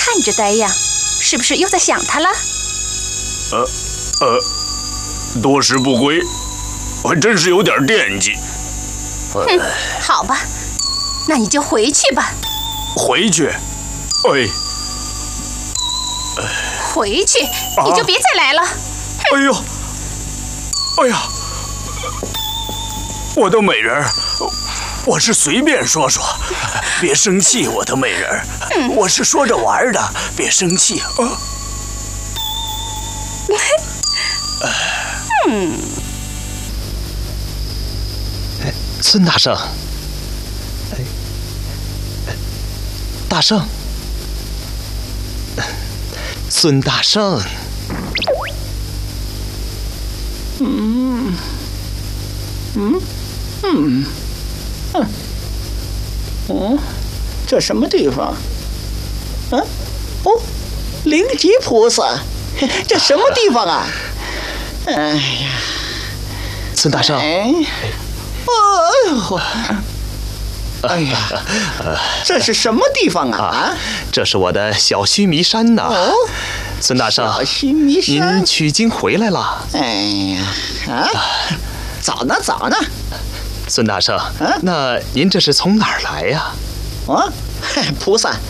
看你这呆样，是不是又在想他了？ 多时不归，还真是有点惦记。 好吧，那你就回去吧。 回去？ 回去，你就别再来了。 哎呦，哎呀，我的美人儿，我是随便说说，别生气，我的美人儿，我是说着玩的，别生气啊。 孙大圣，大圣，孙大圣， 这什么地方？灵吉菩萨，这什么地方啊？哎呀， 孙大圣， 哎呀，这是什么地方啊？ 这是我的小须弥山呐。孙大圣， 小须弥山， 您取经回来了？ 哎呀，早呢。 孙大圣，那您这是从哪儿来呀？ 菩萨，